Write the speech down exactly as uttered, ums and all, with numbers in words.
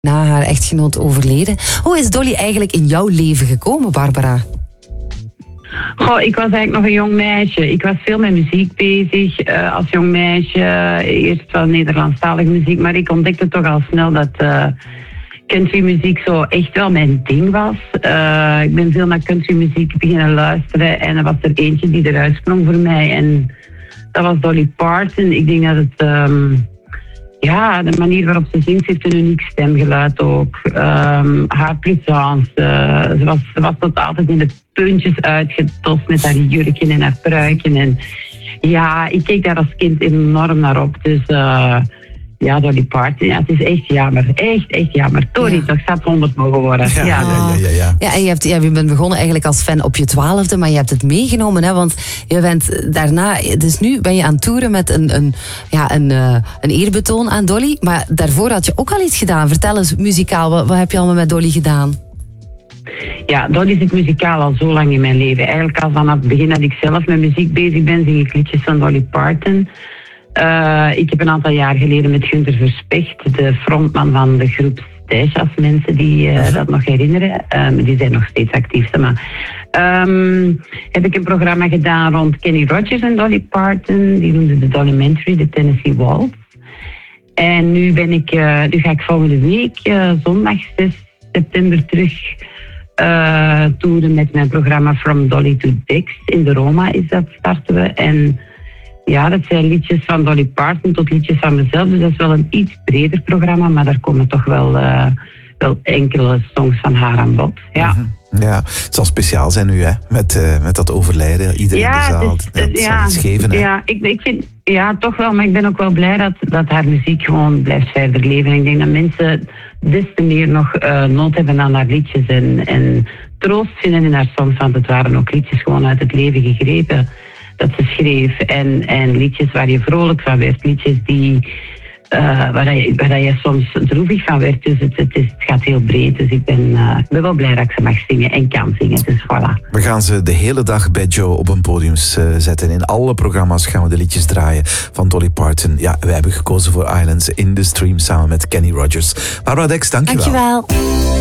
na haar echtgenoot overleden. Hoe is Dolly eigenlijk in jouw leven gekomen, Barbara? Goh, ik was eigenlijk nog een jong meisje. Ik was veel met muziek bezig uh, als jong meisje. Eerst wel Nederlandstalige muziek, maar ik ontdekte toch al snel dat uh, countrymuziek zo echt wel mijn ding was. Uh, ik ben veel naar countrymuziek beginnen luisteren en er was er eentje die eruit sprong voor mij. En dat was Dolly Parton. Ik denk dat het... Um, Ja, de manier waarop ze zingt, heeft een uniek stemgeluid ook. Um, haar présence. Uh, ze, was, ze was tot altijd in de puntjes uitgetost met haar jurken en haar pruiken. En ja, ik keek daar als kind enorm naar op. Dus uh, ja, Dolly Parton, ja, het is echt jammer. Echt, echt jammer. Tori, ja. Toch, ze had honderd mogen worden. Ja, ja. ja, ja, ja. Ja, en je, hebt, ja, je bent begonnen eigenlijk als fan op je twaalfde, maar je hebt het meegenomen, hè, want je bent daarna, dus nu ben je aan het toeren met een, een, ja, een, uh, een eerbetoon aan Dolly, maar daarvoor had je ook al iets gedaan. Vertel eens, muzikaal, wat, wat heb je allemaal met Dolly gedaan? Ja, Dolly zit muzikaal al zo lang in mijn leven. Eigenlijk al vanaf het begin dat ik zelf met muziek bezig ben, zing ik liedjes van Dolly Parton. Uh, ik heb een aantal jaar geleden met Gunther Verspecht, de frontman van de groep Stash, als mensen die uh, dat nog herinneren. Um, die zijn nog steeds actief. Maar. Um, heb ik een programma gedaan rond Kenny Rogers en Dolly Parton. Die noemde de Dollymentary, de Tennessee Waltz. En nu ben ik, uh, nu ga ik volgende week, uh, zondag zes september, terug uh, toeren met mijn programma From Dolly to Dix. In de Roma is dat, starten we. En ja, dat zijn liedjes van Dolly Parton tot liedjes van mezelf. Dus dat is wel een iets breder programma, maar daar komen toch wel, uh, wel enkele songs van haar aan bod. Ja. Mm-hmm. Ja, het zal speciaal zijn nu, hè, met, uh, met dat overlijden. Iedereen ja, in de zaal. Dus, ja, het ja, zal iets geven, hè. Ja, ik, ik vind, ja, toch wel, maar ik ben ook wel blij dat, dat haar muziek gewoon blijft verder leven. En ik denk dat mensen des te meer nog uh, nood hebben aan haar liedjes en, en troost vinden in haar songs, want het waren ook liedjes gewoon uit het leven gegrepen dat ze schreef. En, en liedjes waar je vrolijk van werd. Liedjes die, uh, waar, je, waar je soms droevig van werd. Dus het, het, is, het gaat heel breed. Dus ik ben, uh, ik ben wel blij dat ik ze mag zingen en kan zingen. Dus voilà. We gaan ze de hele dag bij Joe op een podium uh, zetten. In alle programma's gaan we de liedjes draaien van Dolly Parton. Ja, wij hebben gekozen voor Islands in the Stream samen met Kenny Rogers. Barbara Dex, dankjewel. Dankjewel.